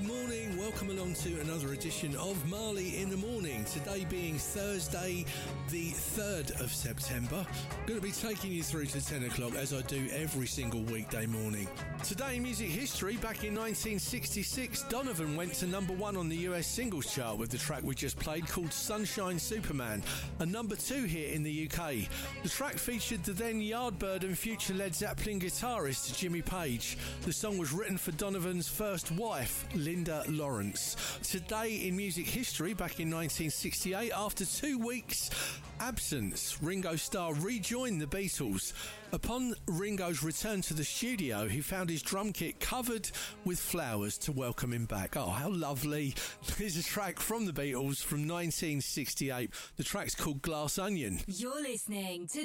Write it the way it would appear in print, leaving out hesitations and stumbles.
morning, welcome along to another edition of Marley in the Morning. Today being Thursday, the 3rd of September. Going to be taking you through to 10 o'clock as I do every single weekday morning. Today in music history, back in 1966, Donovan went to number 1 on the US singles chart with the track we just played called Sunshine Superman, and number 2 here in the UK. The track featured the then Yardbird and future Led Zeppelin guitarist Jimmy Page. The song was written for Donovan's first wife, Linda Lawrence. Today in music history, back in 1968, after 2 weeks' absence, Ringo Starr rejoined the Beatles. Upon Ringo's return to the studio, he found his drum kit covered with flowers to welcome him back. Oh, how lovely. Here's a track from the Beatles from 1968. The track's called Glass Onion. You're listening to